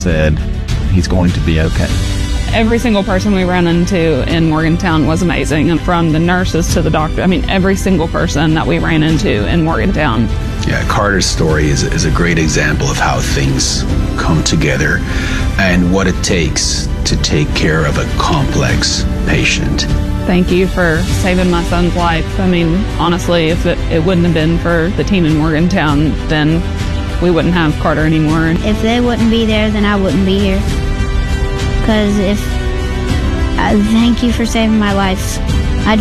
said he's going to be okay. Every single person we ran into in Morgantown was amazing, and from the nurses to the doctor. I mean, every single person that we ran into in Morgantown. Yeah, Carter's story is a great example of how things come together and what it takes to take care of a complex patient. Thank you for saving my son's life. I mean, honestly, if it wouldn't have been for the team in Morgantown, then we wouldn't have Carter anymore. If they wouldn't be there, then I wouldn't be here. Because thank you for saving my life. I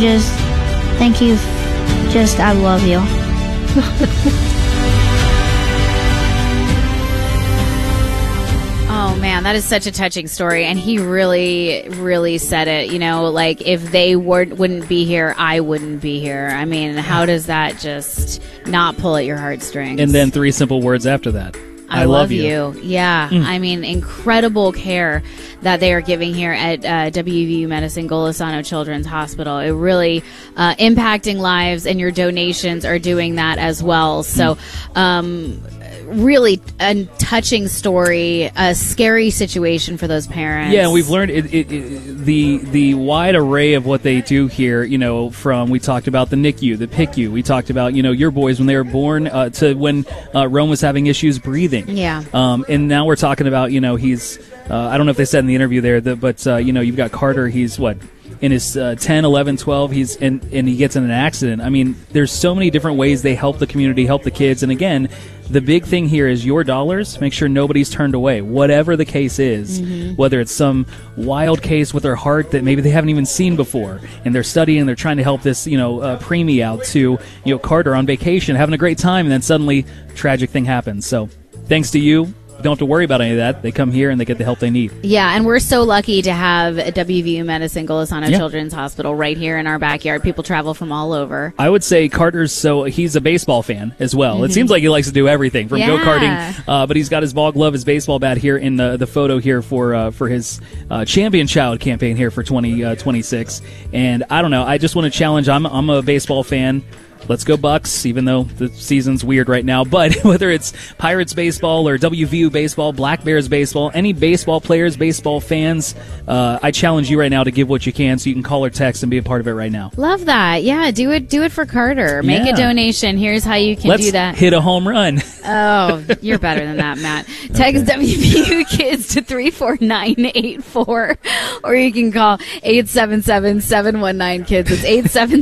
love you. Oh man, that is such a touching story, and he really, really said it. You know, like if they wouldn't be here, I wouldn't be here. I mean, how does that just not pull at your heartstrings? And then 3 simple words after that. I love you. Yeah. I mean, incredible care that they are giving here at WVU Medicine Golisano Children's Hospital. It really impacting lives, and your donations are doing that as well. So, really a touching story, a scary situation for those parents. Yeah, we've learned the wide array of what they do here, you know, from, we talked about the NICU, the PICU, we talked about, you know, your boys when they were born, to when Rome was having issues breathing. Yeah. And now we're talking about, you know, he's, I don't know if they said in the interview there, but, you know, you've got Carter, he's what? In his 10, 11, 12, and he gets in an accident. I mean, there's so many different ways they help the community, help the kids. And again, the big thing here is your dollars. Make sure nobody's turned away, whatever the case is, whether it's some wild case with their heart that maybe they haven't even seen before, and they're studying, they're trying to help this, you know, preemie out, to, you know, Carter on vacation, having a great time, and then suddenly tragic thing happens. So thanks to you. Don't have to worry about any of that. They come here and they get the help they need. Yeah, and we're so lucky to have WVU Medicine Golisano Children's Hospital right here in our backyard. People travel from all over. I would say he's a baseball fan as well. It seems like he likes to do everything from go-karting, but he's got his ball glove, his baseball bat here in the photo here for his Champion Child campaign here for 2026. And I don't know, I just want to challenge. I'm a baseball fan. Let's go Bucks, even though the season's weird right now. But whether it's Pirates baseball or WVU baseball, Black Bears baseball, any baseball players, baseball fans, I challenge you right now to give what you can, so you can call or text and be a part of it right now. Love that. Yeah, do it for Carter. Make a donation. Here's how you can do that. Let's hit a home run. Oh, you're better than that, Matt. Text WVU Kids to 34984, or you can call 877-719-KIDS. It's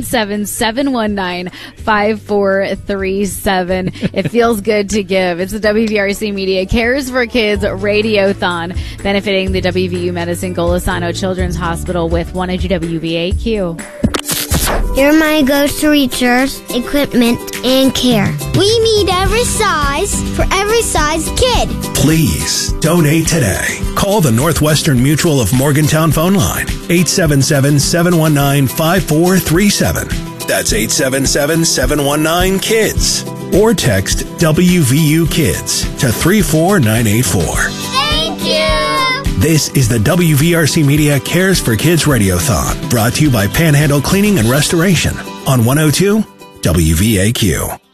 877-719-5437. It feels good to give. It's the WVRC Media Cares for Kids Radiothon, benefiting the WVU Medicine Golisano Children's Hospital with 102 WVAQ. Your money goes to research, equipment, and care. We meet every size for every size kid. Please donate today. Call the Northwestern Mutual of Morgantown phone line, 877-719-5437. That's 877-719-KIDS. Or text WVU Kids to 34984. Thank you! This is the WVRC Media Cares for Kids Radiothon, brought to you by Panhandle Cleaning and Restoration on 102 WVAQ.